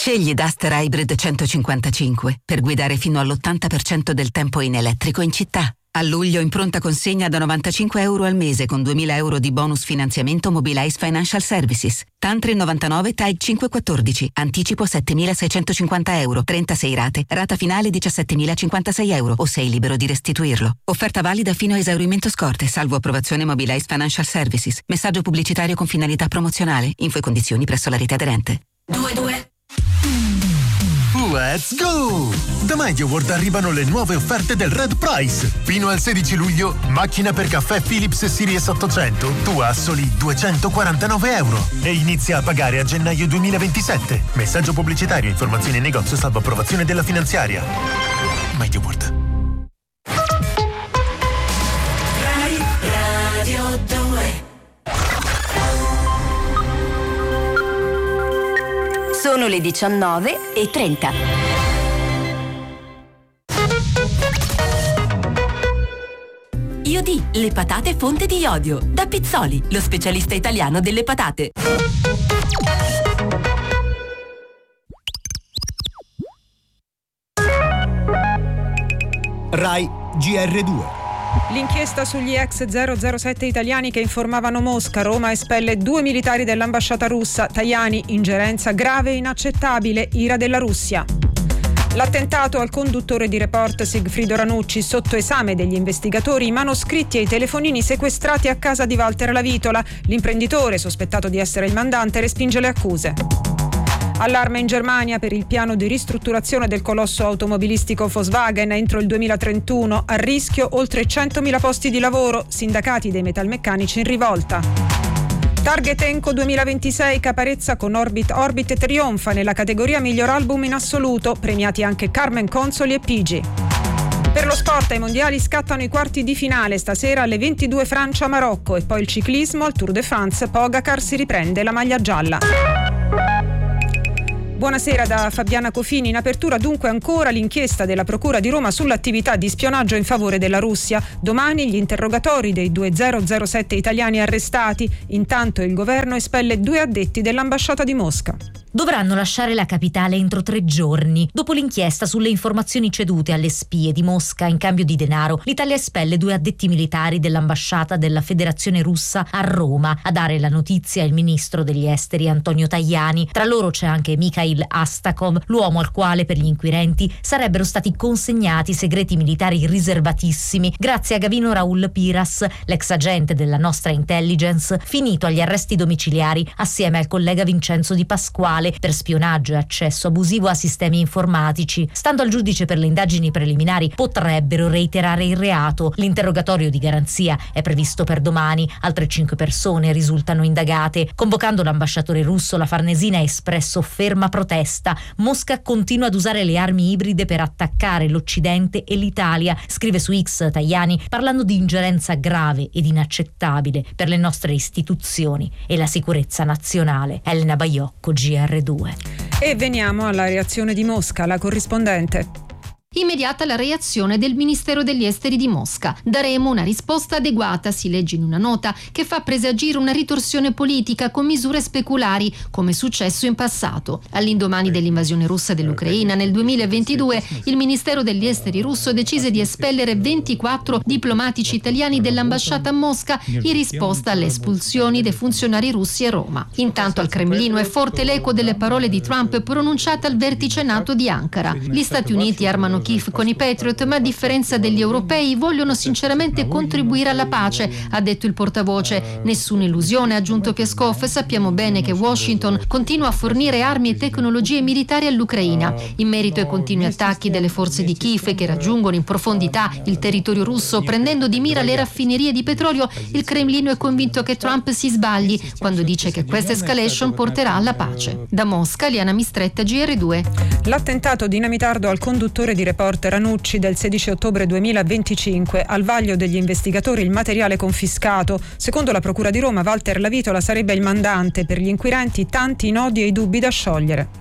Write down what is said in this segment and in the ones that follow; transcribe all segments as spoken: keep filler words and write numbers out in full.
Scegli Duster Hybrid centocinquantacinque per guidare fino all'ottanta per cento del tempo in elettrico in città. A luglio in pronta consegna da novantacinque euro al mese con duemila euro di bonus finanziamento Mobilize Financial Services. Tantri novantanove Type cinquecentoquattordici. Anticipo settemilaseicentocinquanta euro. trentasei rate. Rata finale diciassettemilacinquantasei euro o sei libero di restituirlo. Offerta valida fino a esaurimento scorte, salvo approvazione Mobilize Financial Services. Messaggio pubblicitario con finalità promozionale. Info e condizioni presso la rete aderente. due due Let's go! Da MediaWorld arrivano le nuove offerte del Red Price. Fino al sedici luglio, macchina per caffè Philips Series ottocento, tua a soli duecentoquarantanove euro. E inizia a pagare a gennaio duemilaventisette. Messaggio pubblicitario, informazioni in negozio, salvo approvazione della finanziaria. MediaWorld. Rai Radio due. Sono le diciannove e trenta. Iodi, le patate fonte di iodio. Da Pizzoli, lo specialista italiano delle patate. Rai G R due. L'inchiesta sugli ex zero zero sette italiani che informavano Mosca. Roma espelle due militari dell'ambasciata russa. Tajani, ingerenza grave e inaccettabile, ira della Russia. L'attentato al conduttore di Report Sigfrido Ranucci, sotto esame degli investigatori i manoscritti e i telefonini sequestrati a casa di Walter Lavitola. L'imprenditore, sospettato di essere il mandante, respinge le accuse. Allarme in Germania per il piano di ristrutturazione del colosso automobilistico Volkswagen entro il duemilatrentuno. A rischio oltre centomila posti di lavoro, sindacati dei metalmeccanici in rivolta. Target Enco duemilaventisei, Caparezza con Orbit Orbit trionfa nella categoria miglior album in assoluto, premiati anche Carmen Consoli e Pigi. Per lo sport ai mondiali scattano i quarti di finale, stasera alle ventidue Francia-Marocco, e poi il ciclismo al Tour de France, Pogacar si riprende la maglia gialla. Buonasera da Fabiana Cofini. In apertura dunque ancora l'inchiesta della Procura di Roma sull'attività di spionaggio in favore della Russia. Domani gli interrogatori dei due zero zero sette italiani arrestati. Intanto il governo espelle due addetti dell'ambasciata di Mosca. Dovranno lasciare la capitale entro tre giorni. Dopo l'inchiesta sulle informazioni cedute alle spie di Mosca in cambio di denaro, l'Italia espelle due addetti militari dell'ambasciata della Federazione Russa a Roma. A dare la notizia il ministro degli esteri Antonio Tajani. Tra loro c'è anche Mikhail Astakov, l'uomo al quale per gli inquirenti sarebbero stati consegnati segreti militari riservatissimi grazie a Gavino Raul Piras, l'ex agente della nostra intelligence, finito agli arresti domiciliari assieme al collega Vincenzo Di Pasquale per spionaggio e accesso abusivo a sistemi informatici. Stando al giudice per le indagini preliminari, potrebbero reiterare il reato. L'interrogatorio di garanzia è previsto per domani. Altre cinque persone risultano indagate. Convocando l'ambasciatore russo, la Farnesina ha espresso ferma protesta. Mosca continua ad usare le armi ibride per attaccare l'Occidente e l'Italia, scrive su X Tajani, parlando di ingerenza grave ed inaccettabile per le nostre istituzioni e la sicurezza nazionale. Elena Baiocco, G R due. E veniamo alla reazione di Mosca, la corrispondente. Immediata la reazione del Ministero degli Esteri di Mosca. Daremo una risposta adeguata, si legge in una nota, che fa presagire una ritorsione politica con misure speculari, come è successo in passato. All'indomani dell'invasione russa dell'Ucraina nel duemilaventidue, il Ministero degli Esteri russo decise di espellere ventiquattro diplomatici italiani dell'ambasciata a Mosca in risposta alle espulsioni dei funzionari russi a Roma. Intanto al Cremlino è forte l'eco delle parole di Trump pronunciate al vertice NATO di Ankara. Gli Stati Uniti armano Kiev con i Patriot, ma a differenza degli europei vogliono sinceramente contribuire alla pace, ha detto il portavoce. Nessuna illusione, ha aggiunto Peskov, sappiamo bene che Washington continua a fornire armi e tecnologie militari all'Ucraina. In merito ai continui attacchi delle forze di Kiev che raggiungono in profondità il territorio russo prendendo di mira le raffinerie di petrolio, il Cremlino è convinto che Trump si sbagli quando dice che questa escalation porterà alla pace. Da Mosca, Liana Mistretta, G R due. L'attentato dinamitardo al conduttore di Report Ranucci del sedici ottobre duemilaventicinque, al vaglio degli investigatori il materiale confiscato. Secondo la Procura di Roma, Walter Lavitola sarebbe il mandante. Per gli inquirenti tanti nodi e i dubbi da sciogliere.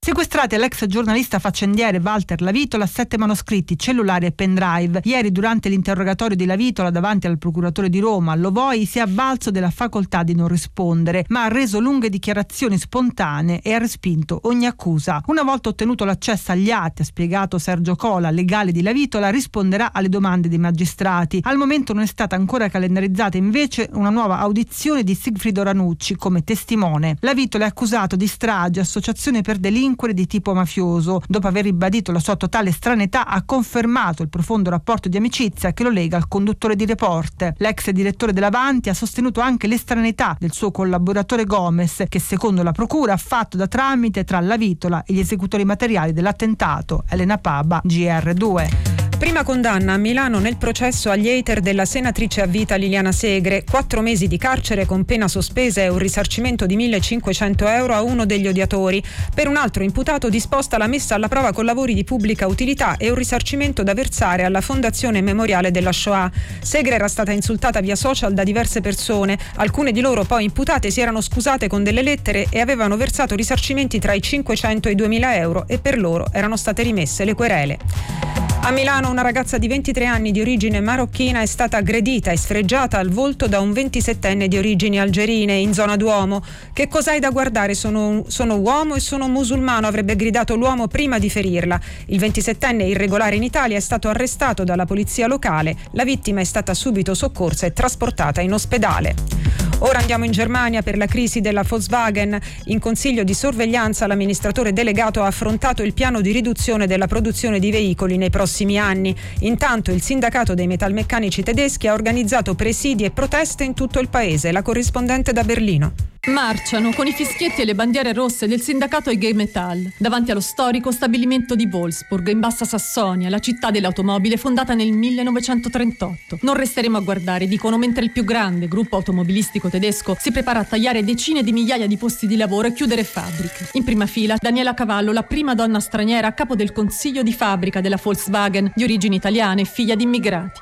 Sequestrati all'ex giornalista faccendiere Walter Lavitola sette manoscritti, cellulari e pendrive. Ieri, durante l'interrogatorio di Lavitola davanti al procuratore di Roma, Lovoi si è avvalso della facoltà di non rispondere, ma ha reso lunghe dichiarazioni spontanee e ha respinto ogni accusa. Una volta ottenuto l'accesso agli atti, ha spiegato Sergio Cola, legale di Lavitola, risponderà alle domande dei magistrati. Al momento non è stata ancora calendarizzata invece una nuova audizione di Sigfrido Ranucci come testimone. Lavitola è accusato di strage, associazione per delinquere di tipo mafioso. Dopo aver ribadito la sua totale estraneità, ha confermato il profondo rapporto di amicizia che lo lega al conduttore di Report. L'ex direttore dell'Avanti ha sostenuto anche l'estraneità del suo collaboratore Gomez, che secondo la procura ha fatto da tramite tra Lavitola e gli esecutori materiali dell'attentato. Elena Paba, G R due. Prima condanna a Milano nel processo agli hater della senatrice a vita Liliana Segre. Quattro mesi di carcere con pena sospesa e un risarcimento di millecinquecento euro a uno degli odiatori. Per un altro imputato disposta la messa alla prova con lavori di pubblica utilità e un risarcimento da versare alla Fondazione Memoriale della Shoah. Segre era stata insultata via social da diverse persone. Alcune di loro, poi imputate, si erano scusate con delle lettere e avevano versato risarcimenti tra i cinquecento e i duemila euro, e per loro erano state rimesse le querele. A Milano una ragazza di ventitré anni di origine marocchina è stata aggredita e sfregiata al volto da un ventisettenne di origini algerine in zona Duomo. Che cos'hai da guardare? Sono, sono uomo e sono musulmano, avrebbe gridato l'uomo prima di ferirla. Il ventisettenne irregolare in Italia è stato arrestato dalla polizia locale. La vittima è stata subito soccorsa e trasportata in ospedale. Ora andiamo in Germania per la crisi della Volkswagen. In consiglio di sorveglianza l'amministratore delegato ha affrontato il piano di riduzione della produzione di veicoli nei prossimi anni. Intanto il sindacato dei metalmeccanici tedeschi ha organizzato presidi e proteste in tutto il paese. La corrispondente da Berlino. Marciano con i fischietti e le bandiere rosse del sindacato I G Metall davanti allo storico stabilimento di Wolfsburg in Bassa Sassonia, la città dell'automobile fondata nel millenovecentotrentotto. Non resteremo a guardare, dicono, mentre il più grande gruppo automobilistico tedesco si prepara a tagliare decine di migliaia di posti di lavoro e chiudere fabbriche. In prima fila Daniela Cavallo, la prima donna straniera a capo del consiglio di fabbrica della Volkswagen, di origini italiane e figlia di immigrati.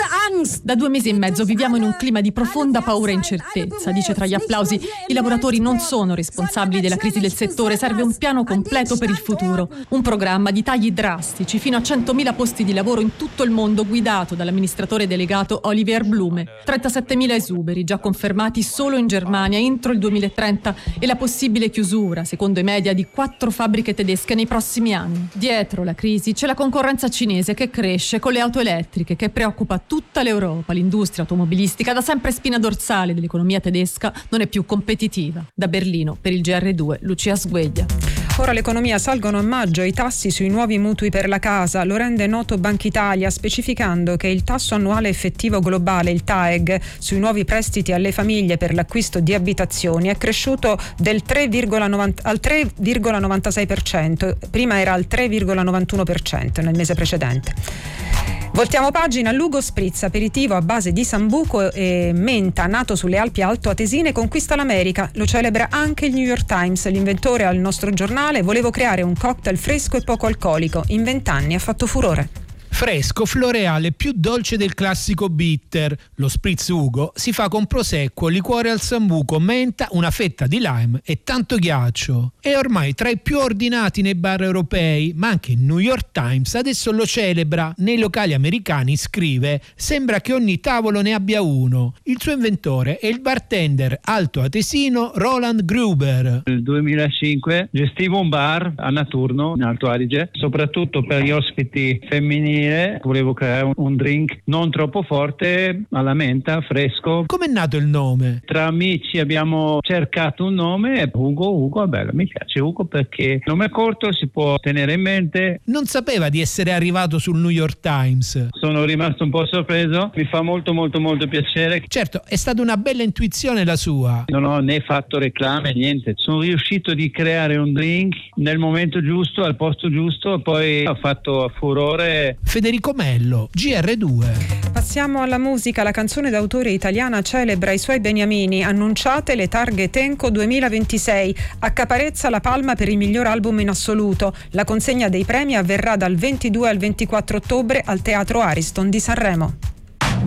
Da due mesi e mezzo viviamo in un clima di profonda paura e incertezza, dice tra gli applausi. I lavoratori non sono responsabili della crisi del settore, serve un piano completo per il futuro, un programma di tagli drastici fino a centomila posti di lavoro in tutto il mondo guidato dall'amministratore delegato Olivier Blume, trentasettemila esuberi già confermati solo in Germania entro il duemilatrenta e la possibile chiusura, secondo i media, di quattro fabbriche tedesche nei prossimi anni. Dietro la crisi c'è la concorrenza cinese che cresce con le auto elettriche, che preoccupa tutta l'Europa. L'industria automobilistica, da sempre spina dorsale dell'economia tedesca, non è più competitiva. Da Berlino per il G R due, Lucia Sgueglia. Ora l'economia, salgono a maggio i tassi sui nuovi mutui per la casa. Lo rende noto Banca Italia, specificando che il tasso annuale effettivo globale, il T A E G, sui nuovi prestiti alle famiglie per l'acquisto di abitazioni è cresciuto del tre virgola novanta al tre virgola novantasei per cento, prima era al tre virgola novantuno per cento nel mese precedente. Voltiamo pagina. Lugo Spritz, aperitivo a base di sambuco e menta, nato sulle Alpi altoatesine, conquista l'America. Lo celebra anche il New York Times. L'inventore al nostro giornale: volevo creare un cocktail fresco e poco alcolico. In vent'anni ha fatto furore. Fresco, floreale, più dolce del classico bitter. Lo Spritz Ugo si fa con prosecco, liquore al sambuco, menta, una fetta di lime e tanto ghiaccio. È ormai tra i più ordinati nei bar europei, ma anche il New York Times adesso lo celebra. Nei locali americani scrive: sembra che ogni tavolo ne abbia uno. Il suo inventore è il bartender altoatesino Roland Gruber. Nel duemilacinque gestivo un bar a Naturno, in Alto Adige, soprattutto per gli ospiti femminili. Volevo creare un, un drink non troppo forte, alla menta, fresco. Com'è nato il nome? Tra amici abbiamo cercato un nome e Ugo, Ugo è bello, mi piace Ugo perché il nome è corto, si può tenere in mente. Non sapeva di essere arrivato sul New York Times. Sono rimasto un po' sorpreso, mi fa molto molto molto piacere. Certo, è stata una bella intuizione la sua. Non ho né fatto reclame, niente. Sono riuscito di creare un drink nel momento giusto, al posto giusto, e poi ho fatto furore. Federico Mello, G R due. Passiamo alla musica. La canzone d'autore italiana celebra i suoi beniamini. Annunciate le targhe Tenco duemilaventisei. Accaparezza la palma per il miglior album in assoluto. La consegna dei premi avverrà dal ventidue al ventiquattro ottobre al Teatro Ariston di Sanremo.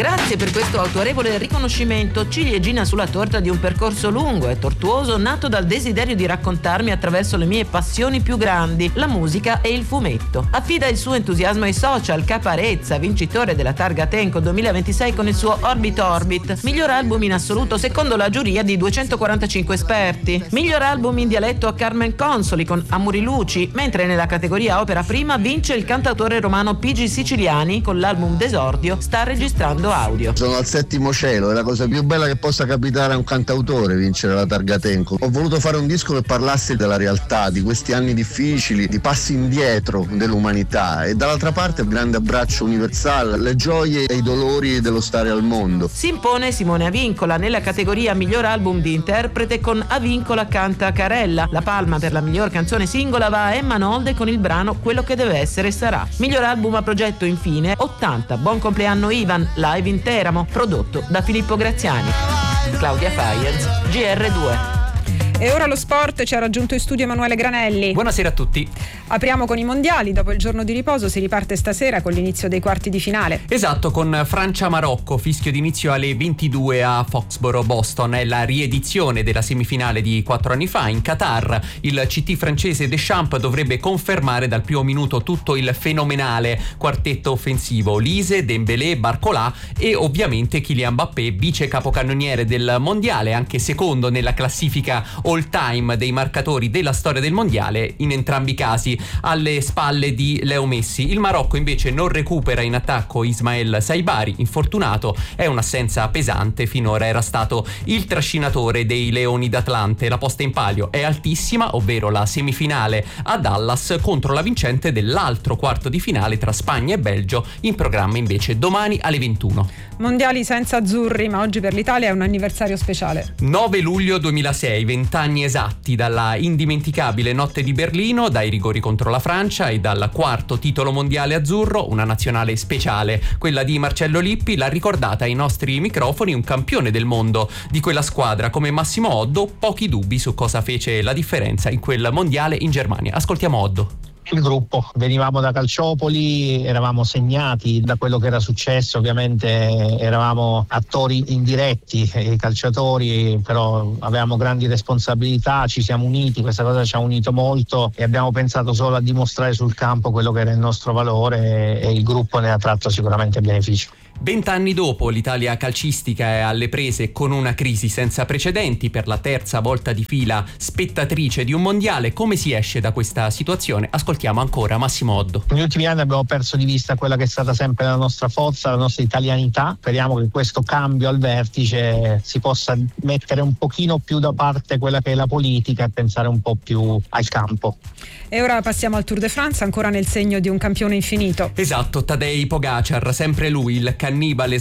Grazie per questo autorevole riconoscimento, ciliegina sulla torta di un percorso lungo e tortuoso nato dal desiderio di raccontarmi attraverso le mie passioni più grandi, la musica e il fumetto. Affida il suo entusiasmo ai social, Caparezza, vincitore della targa Tenco duemilaventisei con il suo Orbit Orbit, miglior album in assoluto secondo la giuria di duecentoquarantacinque esperti, miglior album in dialetto a Carmen Consoli con Amuri Luci, mentre nella categoria opera prima vince il cantautore romano Pigi Siciliani con l'album d'esordio Sta registrando audio. Sono al settimo cielo, è la cosa più bella che possa capitare a un cantautore vincere la targa Tenco. Ho voluto fare un disco che parlasse della realtà, di questi anni difficili, di passi indietro dell'umanità e dall'altra parte il grande abbraccio universale, le gioie e i dolori dello stare al mondo. Si impone Simone Avincola nella categoria miglior album di interprete con Avincola canta Carella. La palma per la miglior canzone singola va a Emma Nolde con il brano Quello che deve essere sarà. Miglior album a progetto infine ottanta Buon compleanno Ivan, live in Teramo, prodotto da Filippo Graziani. Claudia Faiers, G R due. E ora lo sport, ci ha raggiunto in studio Emanuele Granelli. Buonasera a tutti. Apriamo con i mondiali, dopo il giorno di riposo si riparte stasera con l'inizio dei quarti di finale. Esatto, con Francia-Marocco, fischio d'inizio alle ventidue a Foxborough, Boston. È la riedizione della semifinale di quattro anni fa in Qatar. Il C T francese Deschamps dovrebbe confermare dal primo minuto tutto il fenomenale quartetto offensivo: Lise, Dembélé, Barcola e ovviamente Kylian Mbappé, vice capocannoniere del mondiale, anche secondo nella classifica all time dei marcatori della storia del mondiale, in entrambi i casi alle spalle di Leo Messi. Il Marocco invece non recupera in attacco Ismael Saibari, infortunato, è un'assenza pesante, finora era stato il trascinatore dei Leoni d'Atlante. La posta in palio è altissima, ovvero la semifinale a Dallas contro la vincente dell'altro quarto di finale tra Spagna e Belgio, in programma invece domani alle ventuno. Mondiali senza azzurri, ma oggi per l'Italia è un anniversario speciale. nove luglio duemilasei, vent'anni esatti dalla indimenticabile notte di Berlino, dai rigori contro la Francia e dal quarto titolo mondiale azzurro, una nazionale speciale, quella di Marcello Lippi, l'ha ricordata ai nostri microfoni un campione del mondo di quella squadra come Massimo Oddo. Pochi dubbi su cosa fece la differenza in quel mondiale in Germania. Ascoltiamo Oddo. Il gruppo, venivamo da Calciopoli, eravamo segnati da quello che era successo, ovviamente eravamo attori indiretti, i calciatori, però avevamo grandi responsabilità, ci siamo uniti, questa cosa ci ha unito molto e abbiamo pensato solo a dimostrare sul campo quello che era il nostro valore e il gruppo ne ha tratto sicuramente beneficio. Vent'anni dopo, l'Italia calcistica è alle prese con una crisi senza precedenti, per la terza volta di fila spettatrice di un mondiale. Come si esce da questa situazione? Ascoltiamo ancora Massimo Oddo. Negli ultimi anni abbiamo perso di vista quella che è stata sempre la nostra forza, la nostra italianità. Speriamo che questo cambio al vertice si possa mettere un pochino più da parte quella che è la politica e pensare un po' più al campo. E ora passiamo al Tour de France, ancora nel segno di un campione infinito. Esatto, Tadej Pogacar, sempre lui il cannibale